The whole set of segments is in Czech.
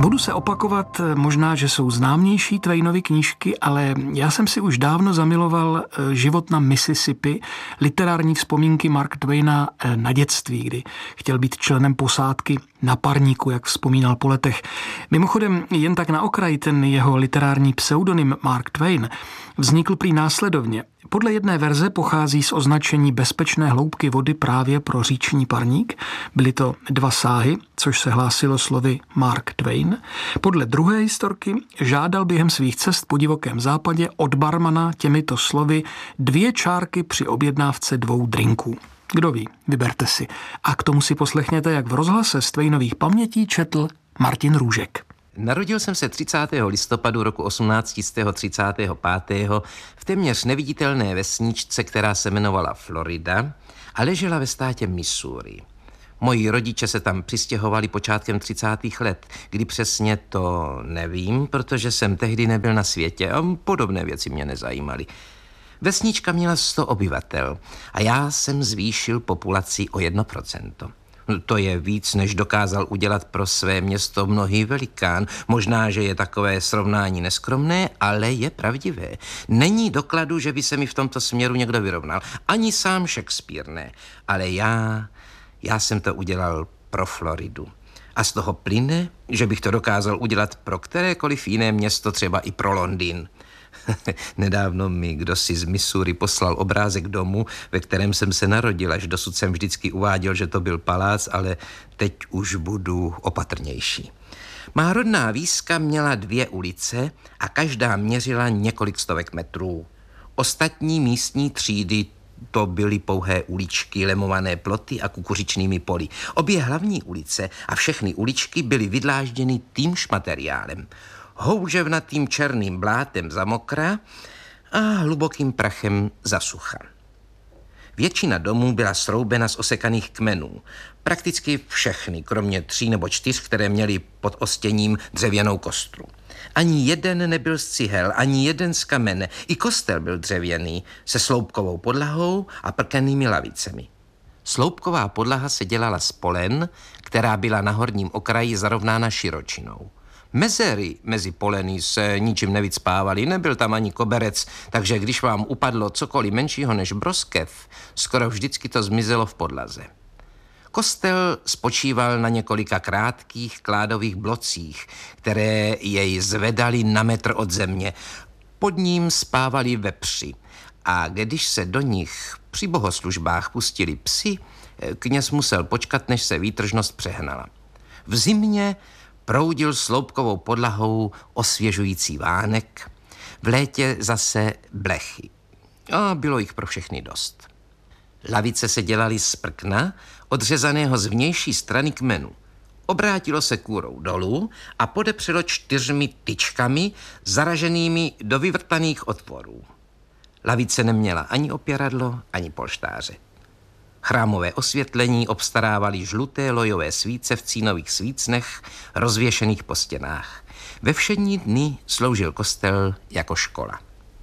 Budu se opakovat, možná, že jsou známější Twainovy knížky, ale já jsem si už dávno zamiloval Život na Mississippi, literární vzpomínky Marka Twaina na dětství, kdy chtěl být členem posádky na parníku, jak vzpomínal po letech. Mimochodem, jen tak na okraj, ten jeho literární pseudonym Mark Twain vznikl prý následovně. Podle jedné verze pochází z označení bezpečné hloubky vody právě pro říční parník. Byly to 2 sáhy, což se hlásilo slovy Mark Twain. Podle druhé historky žádal během svých cest po divokém západě od barmana těmito slovy 2 čárky při objednávce 2 drinků. Kdo ví, vyberte si. A k tomu si poslechněte, jak v rozhlase z Twainových pamětí četl Martin Růžek. Narodil jsem se 30. listopadu roku 1835. v téměř neviditelné vesničce, která se jmenovala Florida a ležela ve státě Missouri. Moji rodiče se tam přistěhovali počátkem 30. let, kdy přesně to nevím, protože jsem tehdy nebyl na světě a podobné věci mě nezajímaly. Vesnička měla 100 obyvatel a já jsem zvýšil populaci o 1%. To je víc, než dokázal udělat pro své město mnohý velikán. Možná, že je takové srovnání neskromné, ale je pravdivé. Není dokladu, že by se mi v tomto směru někdo vyrovnal. Ani sám Shakespeare ne. Ale já jsem to udělal pro Floridu. A z toho plyne, že bych to dokázal udělat pro kterékoliv jiné město, třeba i pro Londýn. Nedávno mi kdosi z Missouri poslal obrázek domu, ve kterém jsem se narodil. Až dosud jsem vždycky uváděl, že to byl palác, ale teď už budu opatrnější. Má rodná výska měla 2 ulice a každá měřila několik stovek metrů. Ostatní místní třídy to byly pouhé uličky, lemované ploty a kukuřičnými poli. Obě hlavní ulice a všechny uličky byly vydlážděny týmž materiálem. Houževnatým černým blátem za mokra a hlubokým prachem za sucha. Většina domů byla sroubena z osekaných kmenů. Prakticky všechny, kromě 3 nebo 4, které měly pod ostěním dřevěnou kostru. Ani jeden nebyl z cihel, ani jeden z kamene. I kostel byl dřevěný, se sloupkovou podlahou a prkenými lavicemi. Sloupková podlaha se dělala z polen, která byla na horním okraji zarovnána širočinou. Mezery mezi poleny se ničím nevycpávaly, nebyl tam ani koberec, takže když vám upadlo cokoliv menšího než broskev, skoro vždycky to zmizelo v podlaze. Kostel spočíval na několika krátkých kládových blocích, které jej zvedali na metr od země. Pod ním spávali vepři a když se do nich při bohoslužbách pustili psi, kněz musel počkat, než se výtržnost přehnala. V zimě proudil sloupkovou podlahou osvěžující vánek, v létě zase blechy. A bylo jich pro všechny dost. Lavice se dělaly z prkna, odřezaného z vnější strany kmenu. Obrátilo se kůrou dolů a podepřelo 4 tyčkami zaraženými do vyvrtaných otvorů. Lavice neměla ani opěradlo, ani polštáře. Chrámové osvětlení obstarávaly žluté lojové svíce v cínových svícnech rozvěšených po stěnách. Ve všední dny sloužil kostel jako škola.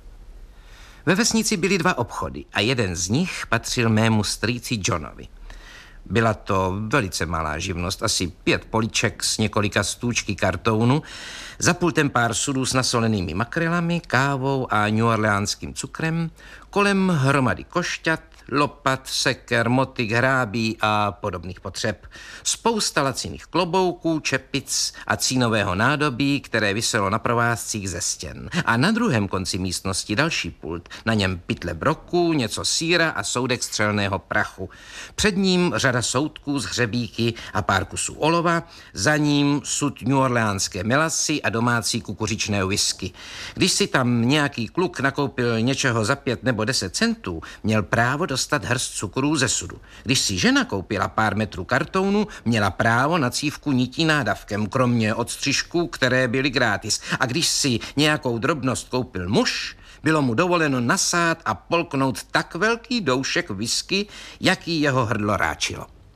Ve vesnici byly 2 obchody a jeden z nich patřil mému strýci Johnovi. Byla to velice malá živnost, asi 5 poliček s několika stůčky kartounu, za pultem pár sudů s nasolenými makrelami, kávou a neworleánským cukrem, kolem hromady košťat, lopat, seker, motyk, hrábí a podobných potřeb. Spousta laciných klobouků, čepic a cínového nádobí, které viselo na provázcích ze stěn. A na druhém konci místnosti další pult, na něm pytle broků, něco sýra a soudek střelného prachu. Před ním řada soudků z hřebíky a pár kusů olova, za ním sud neworleánské melasy a domácí kukuřičné whisky. Když si tam nějaký kluk nakoupil něčeho za 5 nebo 10 centů, měl právo dostat hrst cukrů ze sudu. Když si žena koupila pár metrů kartounu, měla právo na cívku nití nádavkem, kromě odstřižků, které byly gratis. A když si nějakou drobnost koupil muž, bylo mu dovoleno nasát a polknout tak velký doušek whisky, jaký jeho hrdlo ráčilo.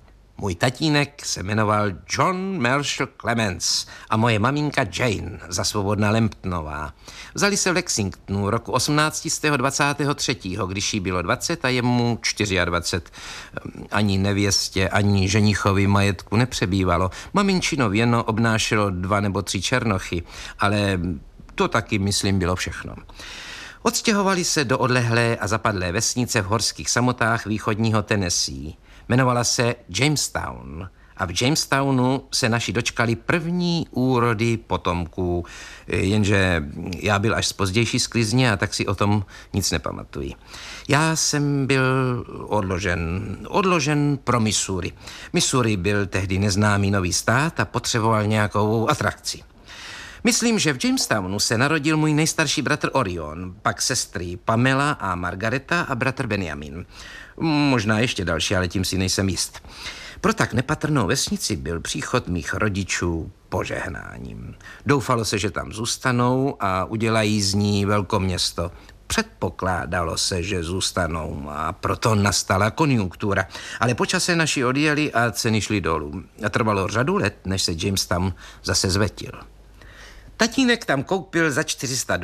Můj tatínek se jmenoval John Marshall Clements a moje maminka Jane, za svobodná Lemptonová. Vzali se v Lexingtonu roku 1823, když jí bylo 20 a jemu 24. Ani nevěstě, ani ženichovi majetku nepřebývalo. Maminčino věno obnášelo 2 nebo 3 černochy, ale to taky, myslím, bylo všechno. Odstěhovali se do odlehlé a zapadlé vesnice v horských samotách východního Tennessee. Jmenovala se Jamestown a v Jamestownu se naši dočkali první úrody potomků, jenže já byl až z pozdější sklizně a tak si o tom nic nepamatuji. Já jsem byl odložen pro Missouri. Missouri byl tehdy neznámý nový stát a potřeboval nějakou atrakci. Myslím, že v Jamestownu se narodil můj nejstarší bratr Orion, pak sestry Pamela a Margareta a bratr Benjamin. Možná ještě další, ale tím si nejsem jist. Pro tak nepatrnou vesnici byl příchod mých rodičů požehnáním. Doufalo se, že tam zůstanou a udělají z ní velkoměsto. Předpokládalo se, že zůstanou a proto nastala konjunktura. Ale po čase naši odjeli a ceny šly dolů. A trvalo řadu let, než se Jamestown zase zvetil. Tatínek tam koupil za $400